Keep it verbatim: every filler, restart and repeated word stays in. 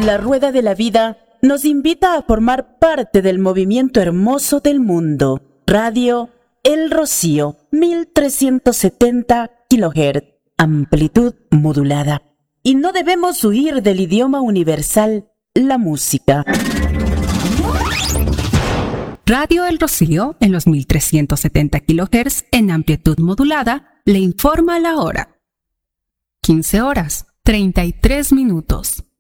La rueda de la vida nos invita a formar parte del movimiento hermoso del mundo. Radio El Rocío, mil trescientos setenta kilohertz, amplitud modulada. Y no debemos huir del idioma universal, la música. Radio El Rocío, en los mil trescientos setenta kilohertz en amplitud modulada, le informa la hora. quince horas, treinta y tres minutos.